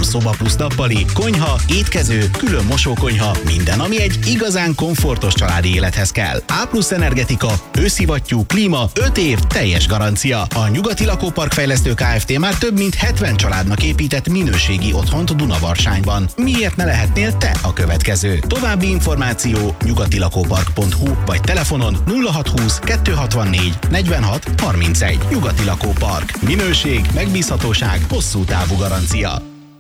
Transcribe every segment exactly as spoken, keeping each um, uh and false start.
szoba plusz nappali, konyha, étkező, külön mosókonyha, minden, ami egy igazán komfortos családi élethez kell. A plusz energetika, őszivattyú, klíma, öt év, teljes garancia. A Nyugati Lakópark Fejlesztő Kft. Már több mint hetven családnak épített minőségi otthont Dunavarsányban. Miért ne lehetnél te a következő? További információ nyugatilakópark pont hu vagy telefonon nulla hatszázhúsz kettőszázhatvannégy negyvenhat harmincegy. Nyugati Lakópark. Minőség, megbízhatóság, hosszú távú garancia.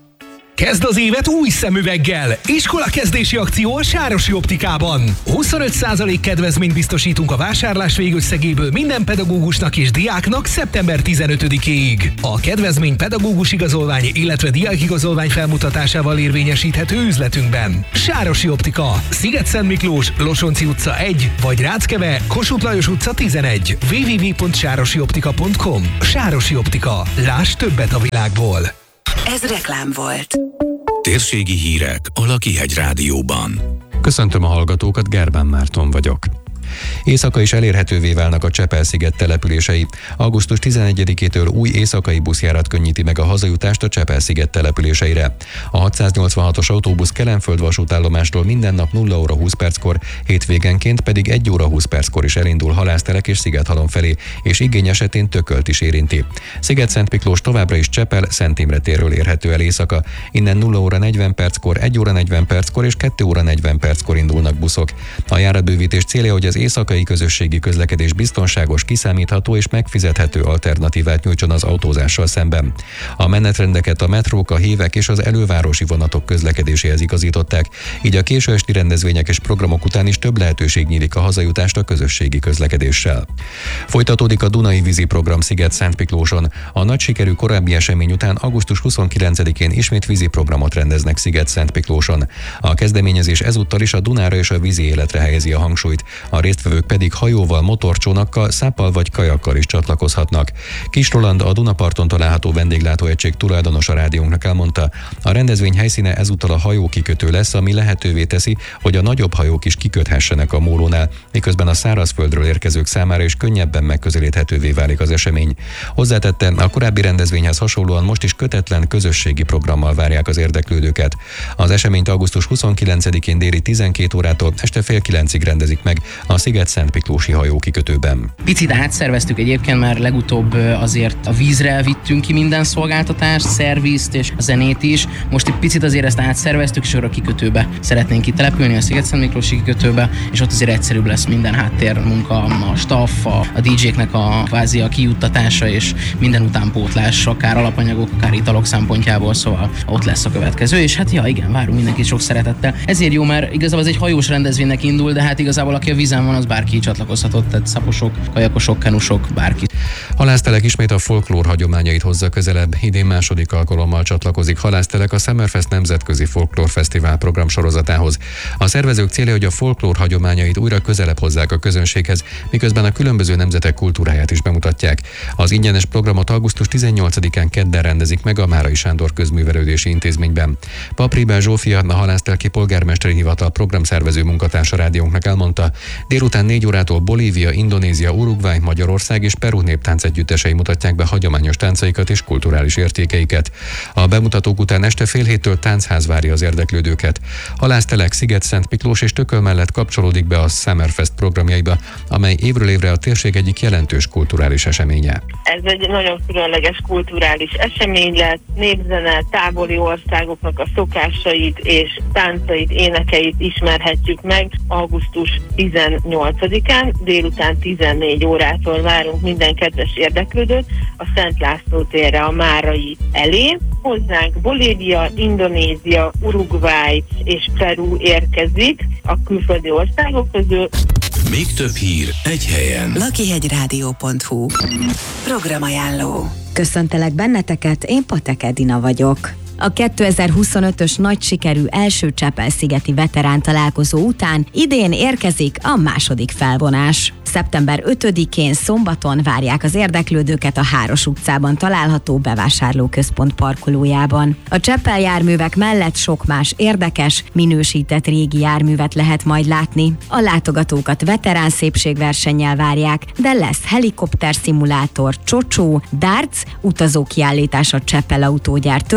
Kezd az évet új szemüveggel! Iskolakezdési akció a Sárosi Optikában. huszonöt százalék kedvezményt biztosítunk a vásárlás végösszegéből minden pedagógusnak és diáknak szeptember tizenötödikéig. A kedvezmény pedagógus igazolvány, illetve diákigazolvány felmutatásával érvényesíthető üzletünkben. Sárosi Optika, Sziget-Szent Miklós, Losonci utca egy, vagy Ráckeve, Kossuth Lajos utca tizenegy. double-u double-u double-u pont sárosioptika pont com. Sárosi Optika. Láss többet a világból. Ez reklám volt. Térségi hírek a Lakihegy Rádióban. Köszöntöm a hallgatókat, Gerbán Márton vagyok. Éjszaka is elérhetővé válnak a Csepel-sziget települései. augusztus tizenegyedikétől új éjszakai buszjárat könnyíti meg a hazajutást a Csepel-sziget településeire. A hatszáznyolcvanhatos autóbusz Kelenföld vasútállomástól minden nap nulla óra húsz perckor, hétvégenként pedig egy óra húsz perckor is elindul Halásztelek és Szigethalom felé, és igény esetén Tökölt is érinti. Sziget-Szent Miklós továbbra is Csepel, Szent Imre térről érhető el éjszaka. Innen nulla óra negyven perckor, egy óra negyven perckor és kettő óra negyven perckor indulnak buszok. A járatbővítés célja, hogy az éjszakai közösségi közlekedés biztonságos, kiszámítható és megfizethető alternatívát nyújtson az autózással szemben. A menetrendeket a metrók, a hívek és az elővárosi vonatok közlekedéséhez igazították, így a késő esti rendezvények és programok után is több lehetőség nyílik a hazajutást a közösségi közlekedéssel. Folytatódik a Dunai vízi program Sziget-Szent Miklóson. A nagy sikerű korábbi esemény után augusztus huszonkilencedikén ismét vízi programot rendeznek Sziget-Szent Miklóson. A kezdeményezés ezúttal is a Dunára és a vízi életre helyezi a hangsúlyt. A résztvevők pedig hajóval, motorcsónakkal, száppal vagy kajakkal is csatlakozhatnak. Kis Roland, a Dunaparton található vendéglátóegység tulajdonosa rádiónknak elmondta, a rendezvény helyszíne ezúttal a hajókikötő lesz, ami lehetővé teszi, hogy a nagyobb hajók is kiköthessenek a mólónál, miközben a szárazföldről érkezők számára is könnyebben megközelíthetővé válik az esemény. Hozzátette, a korábbi rendezvényhez hasonlóan most is kötetlen közösségi programmal várják az érdeklődőket. Az eseményt augusztus huszonkilencedikén déli tizenkét órától este fél kilencig rendezik meg a Sziget-Szent Miklósi hajókikötőben. Picit átszerveztük egyébként, már legutóbb azért a vízre vittünk ki minden szolgáltatást, szervizt és a zenét is. Most egy picit azért ezt átszerveztük, és arra a kikötőbe szeretnénk kitelepülni, a Sziget-Szent Miklósi kikötőbe, és ott azért egyszerűbb lesz minden háttérmunka, a staff, a, a dé jéknek a kvázi a kijuttatása és minden utánpótlás, akár alapanyagok, akár italok szempontjából, szóval ott lesz a következő, és hát ja, igen, várunk mindenkit sok szeretettel. Ezért jó, mert igazából ez egy hajós rendezvénynek indul, de hát igazából aki a vízen van, az bárki csatlakozhatott, tehát szaposok, kajakosok, kenusok, bárki. Halásztelek ismét a folklór hagyományait hozza közelebb. Idén második alkalommal csatlakozik Halásztelek a Summerfest Nemzetközi Folklórfesztivál programsorozatához. A szervezők célja, hogy a folklór hagyományait újra közelebb hozzák a közönséghez, miközben a különböző nemzetek kultúráját is bemutatják. Az ingyenes programot augusztus tizennyolcadikán kedden rendezik meg a Márai Sándor Közművelődési Intézményben. Papribel Zsófia, a Halásztelki Polgármesteri Hivatal programszervező munkatársa rádiónknak elmondta, délután négy órától Bolívia, Indonézia, Uruguay, Magyarország és Peru néptánc együttesei mutatják be hagyományos táncaikat és kulturális értékeiket. A bemutatók után este fél héttől táncház várja az érdeklődőket. Halásztelek, Sziget-Szent Miklós és Tököl mellett kapcsolódik be a Summerfest programjaiba, amely évről évre a térség egyik jelentős kulturális eseménye. Ez egy nagyon különleges kulturális esemény lesz, népzene, távoli országoknak a szokásait és táncait, énekeit ismerhetjük meg augusztus tizennyolcadikán, délután tizennégy órától várunk minden kedves érdeklődőt a Szent László térre, a Márai elé. Hozzánk Bolívia, Indonézia, Uruguay és Peru érkezik a külföldi országok közül. Még több hír egy helyen. lakihegyrádió pont hu Programajánló. Köszöntelek benneteket, én Patek Edina vagyok. A kétezer-huszonötös nagy sikerű első Csepel-szigeti veterán találkozó után idén érkezik a második felvonás. szeptember ötödikén szombaton várják az érdeklődőket a Háros utcában található bevásárlóközpont parkolójában. A Csepel járművek mellett sok más érdekes, minősített régi járművet lehet majd látni. A látogatókat veterán szépségversennyel várják, de lesz helikopter szimulátor, csocsó, darts, utazókiállítás a Csepel autógyár története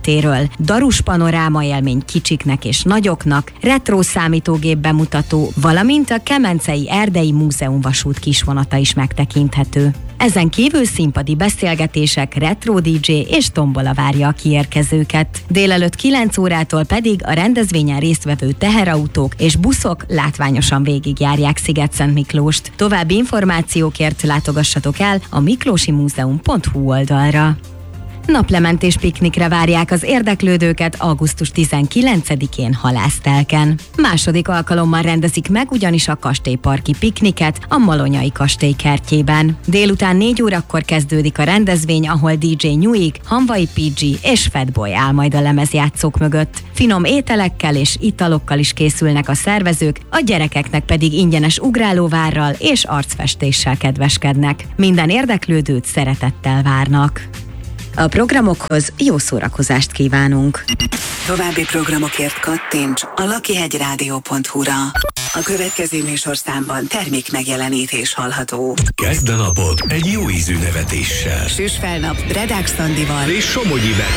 életéről. Darus panoráma élmény kicsiknek és nagyoknak, retro számítógép bemutató, valamint a Kemencei Erdei Múzeum vasút kisvonata is megtekinthető. Ezen kívül színpadi beszélgetések, retro dé dzsé és tombola várja a kiérkezőket. Délelőtt kilenc órától pedig a rendezvényen résztvevő teherautók és buszok látványosan végigjárják Szigetszentmiklóst. További információkért látogassatok el a miklósimúzeum pont hu oldalra. Naplementés piknikre várják az érdeklődőket augusztus tizenkilencedikén Halásztelken. Második alkalommal rendezik meg ugyanis a kastélyparki pikniket a Malonyai kastély kertjében. Délután négy órakor kezdődik a rendezvény, ahol dé dzsé Nyuig, Hanvai pé gé és Fatboy áll majd a lemezjátszók mögött. Finom ételekkel és italokkal is készülnek a szervezők, a gyerekeknek pedig ingyenes ugrálóvárral és arcfestéssel kedveskednek. Minden érdeklődőt szeretettel várnak. A programokhoz jó szórakozást kívánunk! További programokért kattints a lakihegyrádió pont hu-ra. A következő műsorszámban termék megjelenítés hallható. Kezd a napot egy jó ízű nevetéssel. Süss fel nap Redák Szandival és Somogyivel.